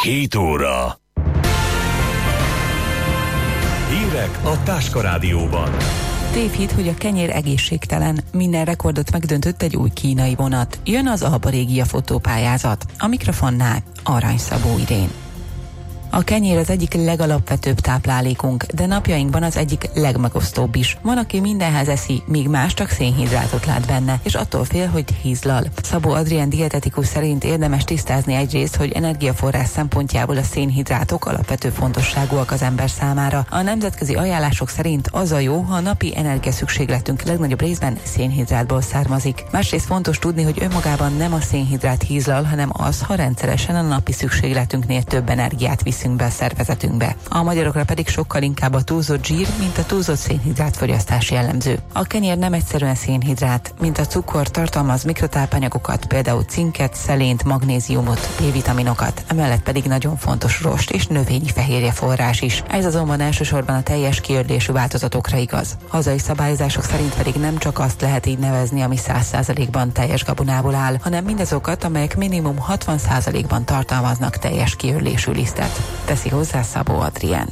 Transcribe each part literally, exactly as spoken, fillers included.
hét óra. Hírek a Táska Rádióban. Tévhit, hogy a kenyér egészségtelen. Minden rekordot megdöntött egy új kínai vonat. Jön az Alba Régia fotópályázat. A mikrofonnál Arany Szabó Irén. A kenyér az egyik legalapvetőbb táplálékunk, de napjainkban az egyik legmegosztóbb is. Van, aki mindenhez eszi, míg más csak szénhidrátot lát benne, és attól fél, hogy hízlal. Szabó Adrián dietetikus szerint érdemes tisztázni egyrészt, hogy energiaforrás szempontjából a szénhidrátok alapvető fontosságúak az ember számára. A nemzetközi ajánlások szerint az a jó, ha a napi energiaszükségletünk legnagyobb részben szénhidrátból származik. Másrészt fontos tudni, hogy önmagában nem a szénhidrát hízlal, hanem az, ha rendszeresen a napi szükségletünknél több energiát visz be a szervezetünkbe. A magyarokra pedig sokkal inkább a túlzott zsír, mint a túlzott szénhidrátfogyasztás jellemző. A kenyér nem egyszerűen szénhidrát, mint a cukor, tartalmaz mikrotápanyagokat, például cinket, szelént, magnéziumot, B-vitaminokat, emellett pedig nagyon fontos rost és növényi fehérje forrás is. Ez azonban elsősorban a teljes kiördésű változatokra igaz. Hazai szabályozások szerint pedig nem csak azt lehet így nevezni, ami száz százalékban teljes gabonából áll, hanem mindazokat, amelyek minimum hatvan százalékban tartalmaznak teljes kiörlésű lisztet. Teszi hozzá Szabó Adrián.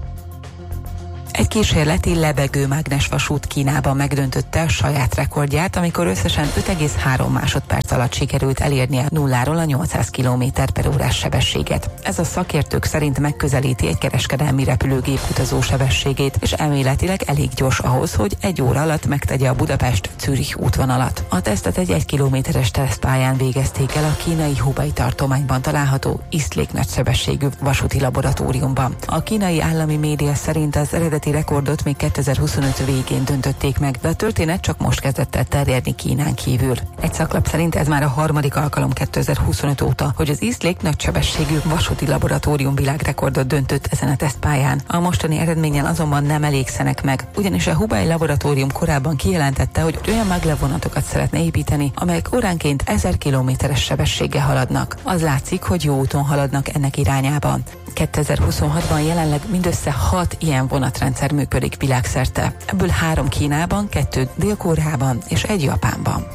Egy kísérleti lebegőmágnes vasút Kínában megdöntötte a saját rekordját, amikor összesen öt egész három másodperc alatt sikerült elérnie nulláról a nyolcszáz kilométer per órás sebességet. Ez a szakértők szerint megközelíti egy kereskedelmi repülőgép utazó sebességét, és elméletileg elég gyors ahhoz, hogy egy óra alatt megtegye a Budapest-Zürich útvonalat. A tesztet egy egy kilométeres tesztpályán végezték el a kínai Hubei tartományban található Eastlake nagysebességű vasúti laboratóriumban. A kínai állami média szerint az eredeti rekordot még kétezer-huszonöt végén döntötték meg, de a történet csak most kezdett el terjedni Kínán kívül. Egy szaklap szerint ez már a harmadik alkalom kétezer-huszonöt óta, hogy az Eastlake nagysebességű vasúti laboratórium világrekordot döntött ezen a tesztpályán. A mostani eredményen azonban nem elégszenek meg, ugyanis a Hubei laboratórium korábban kijelentette, hogy olyan maglev vonatokat szeretne építeni, amelyek óránként ezer kilométeres sebességgel haladnak. Az látszik, hogy jó úton haladnak ennek irányában. kétezer-huszonhatban jelenleg mindössze hat ilyen vonatrendszer működik világszerte. Ebből három Kínában, kettő Dél-Koreában és egy Japánban.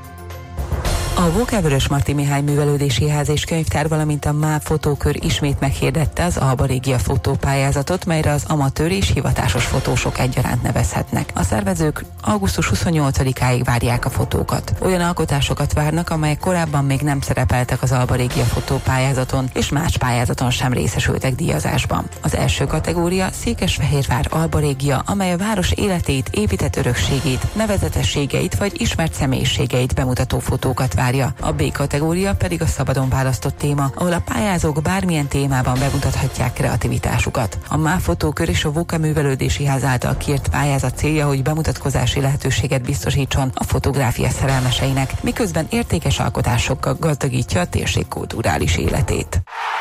A Vókáv Marti Mihály Művelődési Ház és Könyvtár, valamint a MÁV Fotókör ismét meghirdette az Alba Régia fotópályázatot, melyre az amatőr és hivatásos fotósok egyaránt nevezhetnek. A szervezők augusztus huszonnyolcadikáig várják a fotókat. Olyan alkotásokat várnak, amelyek korábban még nem szerepeltek az Alba Régia fotópályázaton, és más pályázaton sem részesültek díjazásban. Az első kategória Székesfehérvár Alba Régia, amely a város életét, épített örökségét, nevezetességeit vagy ismert személyiségeit bemutató fotókat vár. A B kategória pedig a szabadon választott téma, ahol a pályázók bármilyen témában bemutathatják kreativitásukat. A MÁV Fotókör és a Vóka Művelődési Ház által kiírt pályázat célja, hogy bemutatkozási lehetőséget biztosítson a fotográfia szerelmeseinek, miközben értékes alkotásokkal gazdagítja a térség kulturális életét.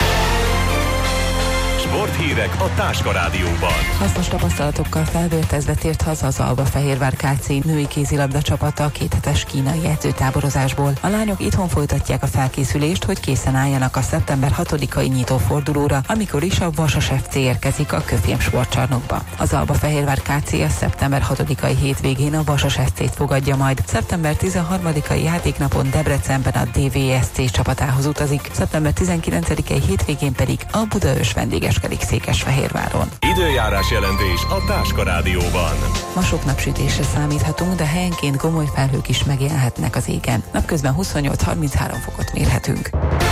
Sporthírek a Táska Rádióban. Hasznos tapasztalatokkal felvértezve tért haza az Albafehérvár ká cé női kézilabda csapata a kéthetes kínai edzőtáborozásból. A lányok itthon folytatják a felkészülést, hogy készen álljanak a szeptember hatodikai nyitófordulóra, amikor is a Vasas ef cé érkezik a Köfém sportcsarnokba. Az Albafehérvár ká cé a szeptember hatodikai hétvégén a Vasas ef cét fogadja majd. szeptember tizenharmadikai játéknapon Debrecenben a dé vé es cé csapatához utazik, szeptember tizenkilencedikei hétvégén pedig a Budaörs vendéges Székesfehérváron. Időjárás jelentés a Táska Rádióban. Ma sok napsütésre számíthatunk, de helyenként gomoly felhők is megjelenhetnek az égen. Napközben huszonnyolc-harminchárom fokot mérhetünk.